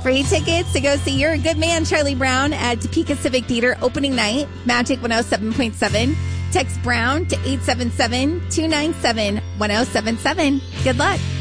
Free tickets to go see your good man, Charlie Brown, at Topeka Civic Theater opening night, Magic 107.7. Text Brown to 877-297-1077. Good luck.